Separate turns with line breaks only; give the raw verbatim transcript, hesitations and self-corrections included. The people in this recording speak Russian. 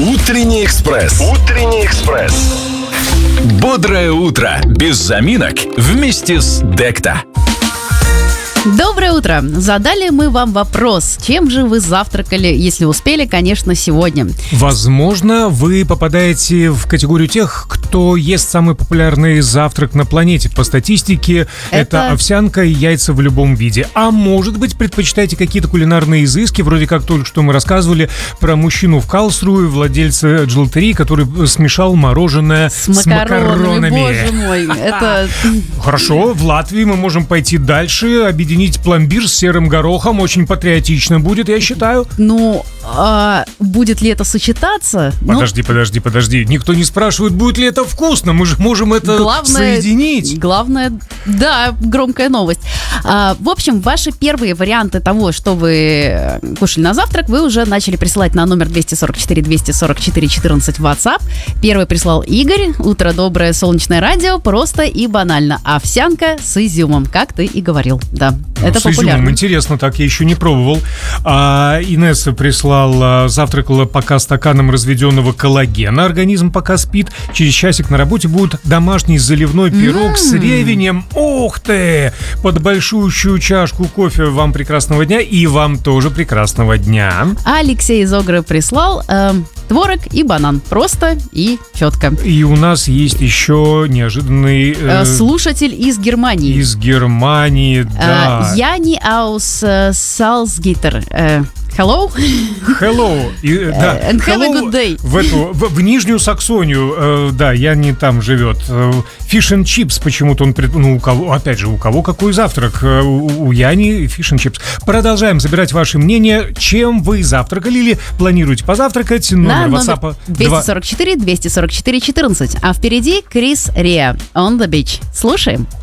Утренний экспресс. Утренний экспресс. Бодрое утро. Без заминок. Вместе с Декта.
Доброе утро! Задали мы вам вопрос, чем же вы завтракали, если успели, конечно, сегодня.
Возможно, вы попадаете в категорию тех, кто ест самый популярный завтрак на планете. По статистике, это, это овсянка и яйца в любом виде. А может быть, предпочитаете какие-то кулинарные изыски, вроде как только что мы рассказывали про мужчину в Карлсруе, владельца джелатерии, который смешал мороженое с,
с макаронами.
макаронами.
Боже мой, это...
Хорошо, в Латвии мы можем пойти дальше, объединить пломбир с серым горохом. Очень патриотично будет, я считаю.
Ну, а будет ли это сочетаться?
Подожди, ну... подожди, подожди. Никто не спрашивает, будет ли это вкусно. Мы же можем это главное, соединить.
Главное, да, громкая новость. А, в общем, ваши первые варианты того, что вы кушали на завтрак, вы уже начали присылать на номер двести сорок четыре двести сорок четыре четырнадцать в WhatsApp. Первый прислал Игорь. Утро доброе, солнечное радио. Просто и банально. Овсянка с изюмом, как ты и говорил. Да. Это
с популярно. Изюмом. Интересно, так я еще не пробовал. А, Инесса прислала, завтракала пока стаканом разведенного коллагена. Организм пока спит. Через часик на работе будет домашний заливной пирог mm. с ревенем. Ух ты! Под большущую чашку кофе. Вам прекрасного дня. И вам тоже прекрасного дня.
Алексей из Огры прислал э, творог и банан. Просто и четко.
И у нас есть еще неожиданный...
Э, слушатель из Германии.
Из Германии, да.
Э, Яни aus äh, Salzgitter. Äh, hello?
Hello. И, да.
And have
hello
a good day.
В, эту, в, в Нижнюю Саксонию. Э, да, Яни там живет. Fish and chips почему-то он... Ну, у кого, опять же, у кого какой завтрак? У, у Яни fish and chips. Продолжаем забирать ваши мнения. Чем вы завтракали или планируете позавтракать? Номер WhatsApp
двести сорок четыре двести сорок четыре четырнадцать. А впереди Крис Риа. On the beach. Слушаем.